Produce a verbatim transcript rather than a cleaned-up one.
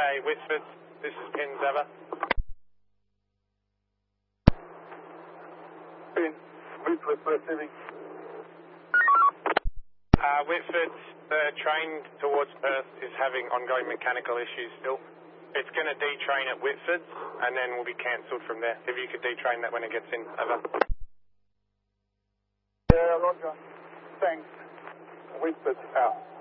Bay, Whitford. This is Pins, over. Pins, Whitford, receiving. Uh, Whitford, the train towards Perth is having ongoing mechanical issues still. It's going to detrain at Whitford, and then will be cancelled from there. If you could detrain that when it gets in, over. Yeah, Roger. Thanks. Whitford out.